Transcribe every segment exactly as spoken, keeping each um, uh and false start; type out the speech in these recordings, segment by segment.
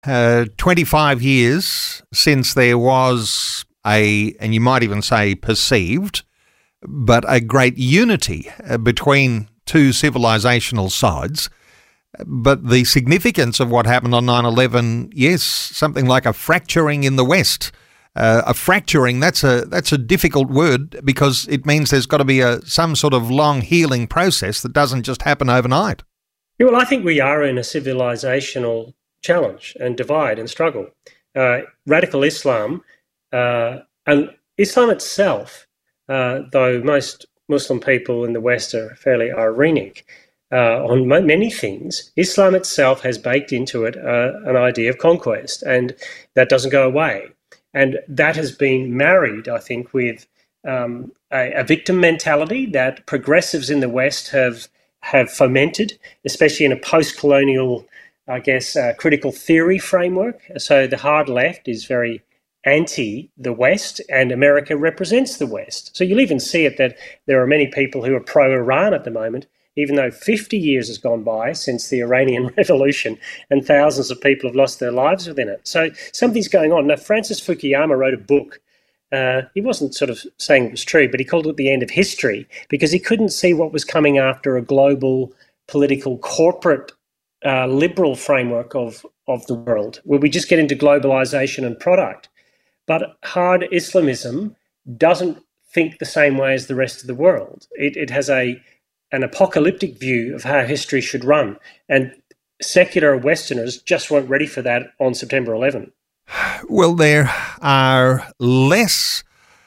uh, twenty-five years since there was a, and you might even say perceived, but a great unity uh, between two civilizational sides. But the significance of what happened on nine eleven, yes, something like a fracturing in the West. Uh, a fracturing, that's a that's a difficult word because it means there's got to be a some sort of long healing process that doesn't just happen overnight. Yeah, well, I think we are in a civilizational challenge and divide and struggle. Uh, radical Islam, uh, and Islam itself, uh, though most Muslim people in the West are fairly Irenic uh, on many things, Islam itself has baked into it uh, an idea of conquest, and that doesn't go away. And that has been married, I think, with um, a, a victim mentality that progressives in the West have have fomented, especially in a post-colonial, I guess, uh, critical theory framework. So the hard left is very anti the West, and America represents the West. So you'll even see it that there are many people who are pro-Iran at the moment, even though fifty years has gone by since the Iranian Revolution and thousands of people have lost their lives within it. So something's going on. Now, Francis Fukuyama wrote a book. Uh, he wasn't sort of saying it was true, but he called it The End of History because he couldn't see what was coming after a global, political, corporate, uh, liberal framework of, of the world, where we just get into globalization and product. But hard Islamism doesn't think the same way as the rest of the world. It, it has a an apocalyptic view of how history should run. And secular Westerners just weren't ready for that on September eleventh. Well, there are less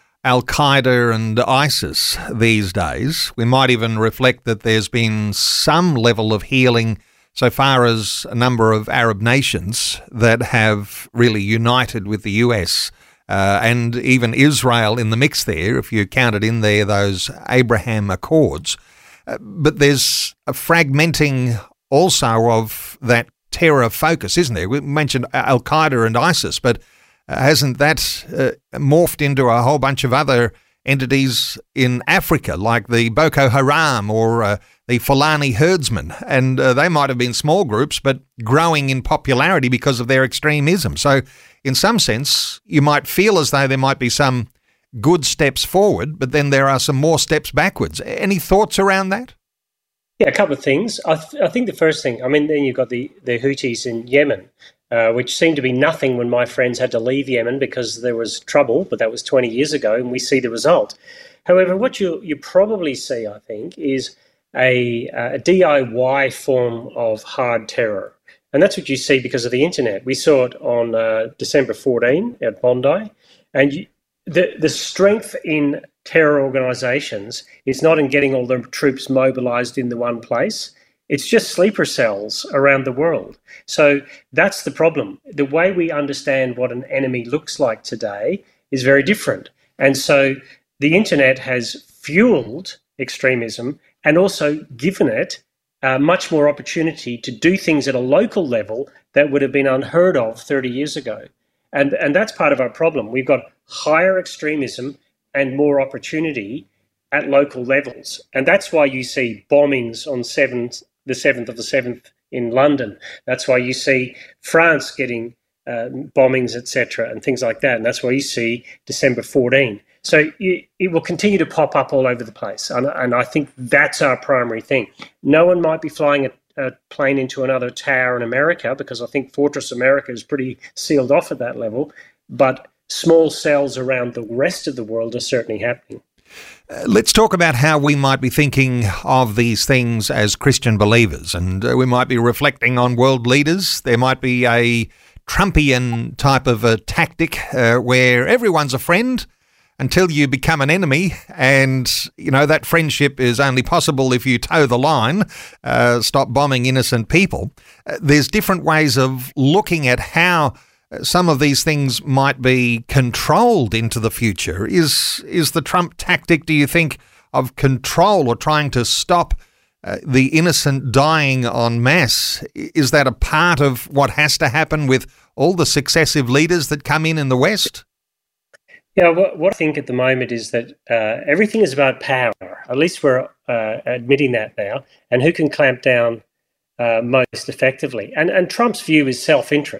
Al-Qaeda and ISIS these days. We might even reflect that there's been some level of healing so far as a number of Arab nations that have really united with the U S uh, and even Israel in the mix there, if you counted in there those Abraham Accords. Uh, but there's a fragmenting also of that terror focus, isn't there? We mentioned Al-Qaeda and ISIS, but uh, hasn't that uh, morphed into a whole bunch of other entities in Africa, like the Boko Haram or uh, the Fulani herdsmen? And uh, they might have been small groups, but growing in popularity because of their extremism. So in some sense, you might feel as though there might be some good steps forward, but then there are some more steps backwards. Any thoughts around that? Yeah, a couple of things. I, th- I think the first thing, I mean, then you've got the, the Houthis in Yemen, uh, which seemed to be nothing when my friends had to leave Yemen because there was trouble, but that was twenty years ago, and we see the result. However, what you you probably see, I think, is a, a D I Y form of hard terror. And that's what you see because of the internet. We saw it on uh, December fourteenth at Bondi, and you, The the strength in terror organisations is not in getting all the troops mobilised in the one place. It's just sleeper cells around the world. So that's the problem. The way we understand what an enemy looks like today is very different. And so the internet has fuelled extremism and also given it uh, much more opportunity to do things at a local level that would have been unheard of thirty years ago. And, and that's part of our problem. We've got higher extremism and more opportunity at local levels. And that's why you see bombings on seventh, the seventh of the seventh in London. That's why you see France getting uh, bombings, et cetera, and things like that. And that's why you see December fourteenth. So it, it will continue to pop up all over the place. And, and I think that's our primary thing. No one might be flying a a plane into another tower in America, because I think Fortress America is pretty sealed off at that level, but small cells around the rest of the world are certainly happening. Uh, let's talk about how we might be thinking of these things as Christian believers, and uh, we might be reflecting on world leaders. There might be a Trumpian type of a tactic uh, where everyone's a friend until you become an enemy, and, you know, that friendship is only possible if you toe the line, uh, stop bombing innocent people. Uh, there's different ways of looking at how some of these things might be controlled into the future. Is is the Trump tactic, do you think, of control or trying to stop uh, the innocent dying en masse, is that a part of what has to happen with all the successive leaders that come in in the West? Yeah, what, what I think at the moment is that uh, everything is about power. At least we're uh, admitting that now, and who can clamp down uh, most effectively. And, and Trump's view is self-interest.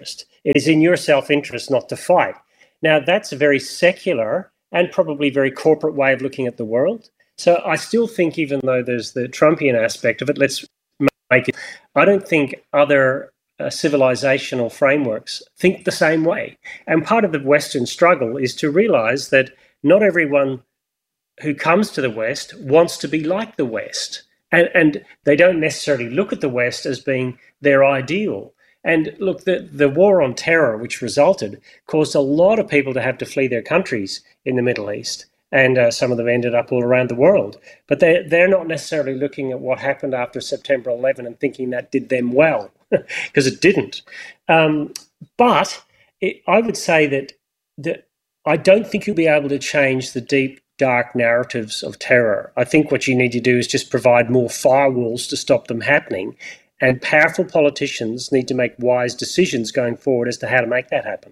it is in your self-interest not to fight. Now, that's a very secular and probably very corporate way of looking at the world. So I still think, even though there's the Trumpian aspect of it, let's make it, I don't think other uh, civilizational frameworks think the same way. And part of the Western struggle is to realize that not everyone who comes to the West wants to be like the West. And, and they don't necessarily look at the West as being their ideal. And look, the, the war on terror, which resulted, caused a lot of people to have to flee their countries in the Middle East. And uh, some of them ended up all around the world. But they, they're not necessarily looking at what happened after September eleventh and thinking that did them well, because it didn't. Um, but it, I would say that, that I don't think you'll be able to change the deep, dark narratives of terror. I think what you need to do is just provide more firewalls to stop them happening. And powerful politicians need to make wise decisions going forward as to how to make that happen.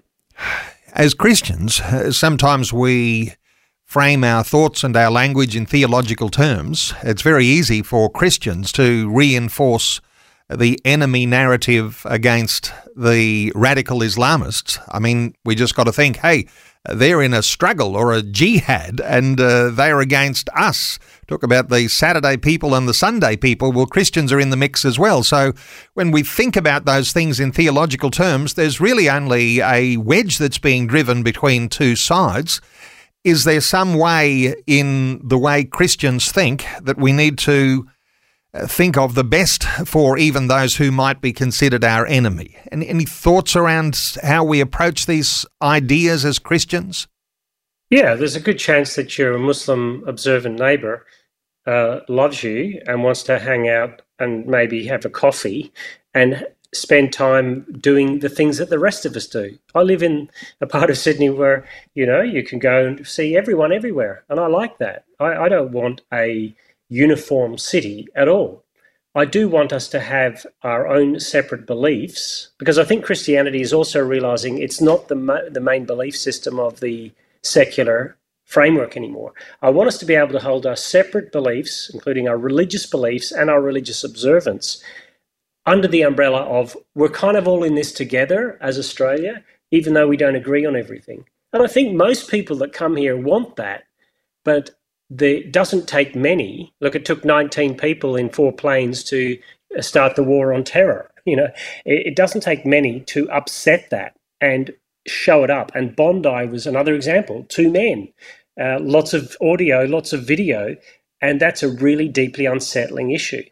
As Christians, sometimes we frame our thoughts and our language in theological terms. It's very easy for Christians to reinforce the enemy narrative against the radical Islamists. I mean, we just got to think, hey, they're in a struggle or a jihad and uh, they're against us. Talk about the Saturday people and the Sunday people. Well, Christians are in the mix as well. So when we think about those things in theological terms, there's really only a wedge that's being driven between two sides. Is there some way in the way Christians think that we need to think of the best for even those who might be considered our enemy? Any, any thoughts around how we approach these ideas as Christians? Yeah, there's a good chance that your Muslim observant neighbour uh, loves you and wants to hang out and maybe have a coffee and spend time doing the things that the rest of us do. I live in a part of Sydney where, you know, you can go and see everyone everywhere, and I like that. I, I don't want a uniform city at all. I do want us to have our own separate beliefs, because I think Christianity is also realising it's not the ma- the main belief system of the secular framework anymore. I want us to be able to hold our separate beliefs, including our religious beliefs and our religious observance, under the umbrella of we're kind of all in this together as Australia, even though we don't agree on everything. And I think most people that come here want that, but it doesn't take many. Look, it took nineteen people in four planes to start the war on terror. You know, it, it doesn't take many to upset that and show it up. And Bondi was another example. Two men, uh, lots of audio, lots of video, and that's a really deeply unsettling issue.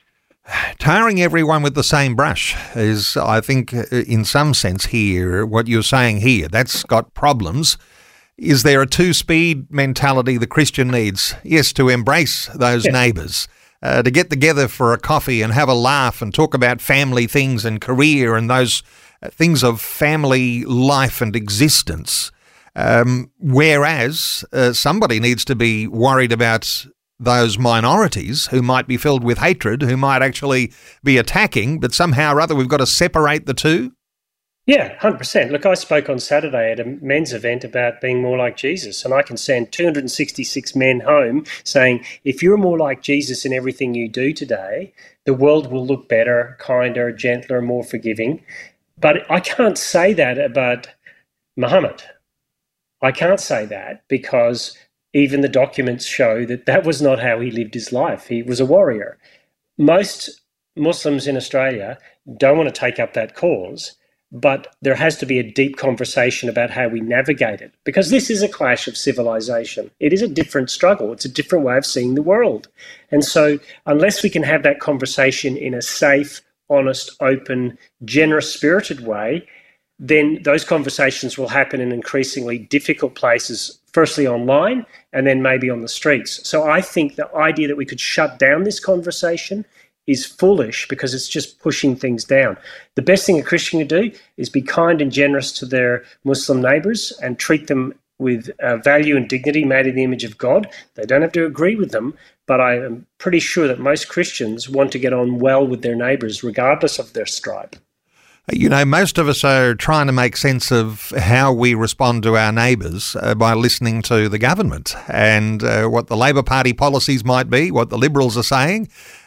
Tarring everyone with the same brush is, I think, in some sense here, what you're saying here, that's got problems. Is there a two-speed mentality the Christian needs? Yes, to embrace those yes. neighbours, uh, to get together for a coffee and have a laugh and talk about family things and career and those things of family life and existence. Um, whereas uh, somebody needs to be worried about those minorities who might be filled with hatred, who might actually be attacking, but somehow or other we've got to separate the two? Yeah, one hundred percent. Look, I spoke on Saturday at a men's event about being more like Jesus, and I can send two hundred sixty-six men home saying, if you're more like Jesus in everything you do today, the world will look better, kinder, gentler, more forgiving. But I can't say that about Muhammad. I can't say that because even the documents show that that was not how he lived his life. He was a warrior. Most Muslims in Australia don't want to take up that cause, but there has to be a deep conversation about how we navigate it, because this is a clash of civilization. It is a different struggle. It's a different way of seeing the world. And so unless we can have that conversation in a safe, honest, open, generous-spirited way, then those conversations will happen in increasingly difficult places, firstly online and then maybe on the streets. So I think the idea that we could shut down this conversation is foolish because it's just pushing things down. The best thing a Christian can do is be kind and generous to their Muslim neighbours and treat them with uh, value and dignity made in the image of God. They don't have to agree with them, but I am pretty sure that most Christians want to get on well with their neighbours regardless of their stripe. You know, most of us are trying to make sense of how we respond to our neighbours uh, by listening to the government and uh, what the Labor Party policies might be, what the Liberals are saying.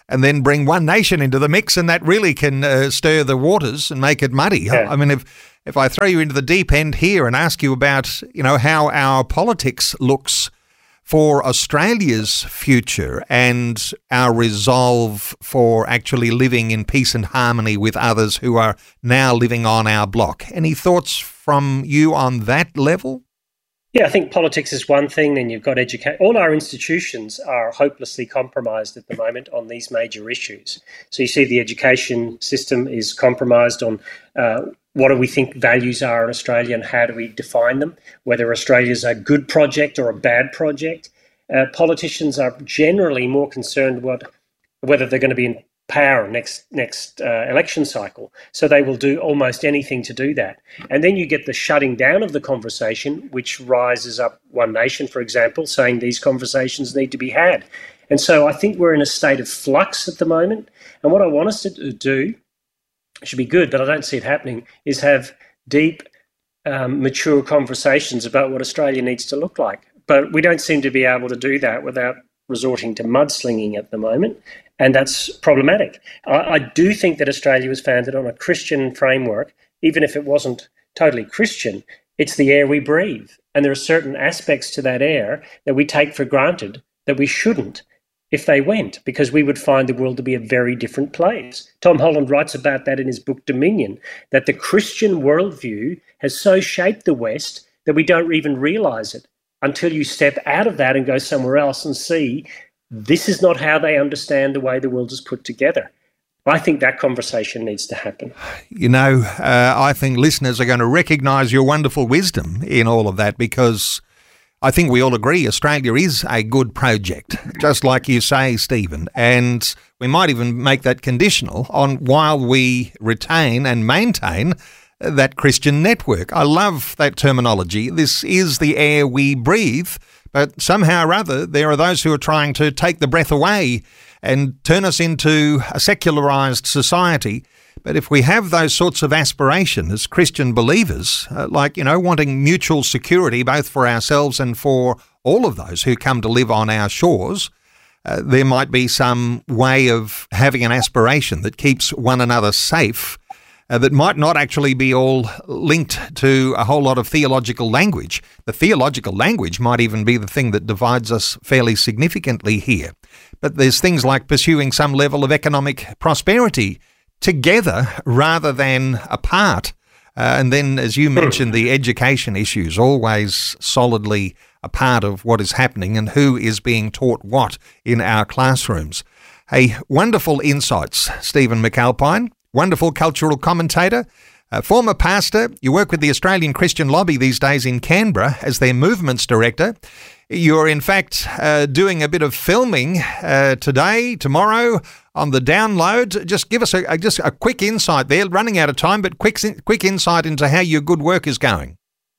and then bring one nation into the mix, and that really can uh, stir the waters and make it muddy. Yeah. I mean, if if I throw you into the deep end here and ask you about, you know, how our politics looks for Australia's future and our resolve for actually living in peace and harmony with others who are now living on our block. Any thoughts from you on that level? Yeah, I think politics is one thing, then you've got education. All our institutions are hopelessly compromised at the moment on these major issues. So you see the education system is compromised on uh, what do we think values are in Australia and how do we define them, whether Australia's a good project or a bad project. Uh, politicians are generally more concerned what, whether they're going to be in power next next uh, election cycle. So they will do almost anything to do that. And then you get the shutting down of the conversation, which rises up One Nation, for example, saying these conversations need to be had. And so I think we're in a state of flux at the moment. And what I want us to do, should be good, but I don't see it happening, is have deep, um, mature conversations about what Australia needs to look like. But we don't seem to be able to do that without resorting to mudslinging at the moment, and that's problematic. I, I do think that Australia was founded on a Christian framework, even if it wasn't totally Christian. It's the air we breathe, and there are certain aspects to that air that we take for granted that we shouldn't if they went, because we would find the world to be a very different place. Tom Holland writes about that in his book Dominion, that the Christian worldview has so shaped the West that we don't even realise it until you step out of that and go somewhere else and see this is not how they understand the way the world is put together. I think that conversation needs to happen. You know, uh, I think listeners are going to recognise your wonderful wisdom in all of that, because I think we all agree Australia is a good project, just like you say, Stephen, and we might even make that conditional on while we retain and maintain that Christian network. I love that terminology. This is the air we breathe, but somehow or other there are those who are trying to take the breath away and turn us into a secularised society. But if we have those sorts of aspirations as Christian believers, uh, like, you know, wanting mutual security both for ourselves and for all of those who come to live on our shores, uh, there might be some way of having an aspiration that keeps one another safe, uh, that might not actually be all linked to a whole lot of theological language. The theological language might even be the thing that divides us fairly significantly here. But there's things like pursuing some level of economic prosperity together rather than apart. Uh, and then, as you mentioned, the education issues, always solidly a part of what is happening and who is being taught what in our classrooms. Hey, wonderful insights, Stephen McAlpine, wonderful cultural commentator, uh, former pastor. You work with the Australian Christian Lobby these days in Canberra as their movements director. You're, in fact, uh, doing a bit of filming uh, today, tomorrow, on the download. Just give us a, a just a quick insight there, running out of time, but quick quick insight into how your good work is going.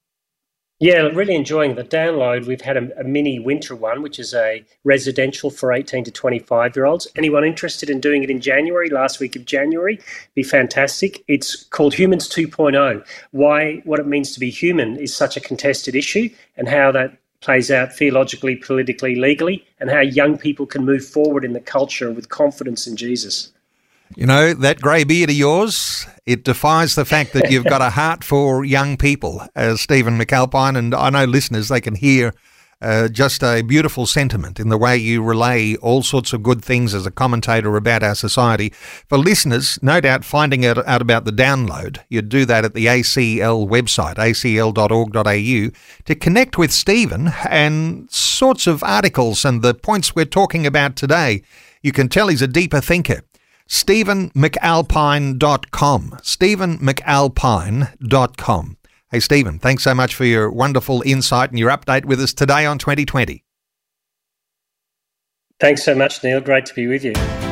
Yeah, really enjoying the download. We've had a, a mini winter one, which is a residential for eighteen to twenty-five-year-olds. Anyone interested in doing it in January, last week of January, be fantastic. It's called Humans two point oh. Why what it means to be human is such a contested issue, and how that plays out theologically, politically, legally, and how young people can move forward in the culture with confidence in Jesus. You know, that grey beard of yours, it defies the fact that you've got a heart for young people, as Stephen McAlpine, and I know listeners, they can hear uh, just a beautiful sentiment in the way you relay all sorts of good things as a commentator about our society. For listeners, no doubt finding out, out about the download, you'd do that at the A C L website, a c l dot org dot a u, to connect with Stephen and sorts of articles and the points we're talking about today. You can tell he's a deeper thinker. stephen mcalpine dot com, stephen mcalpine dot com. Hey, Stephen, thanks so much for your wonderful insight and your update with us today on twenty twenty. Thanks so much, Neil. Great to be with you.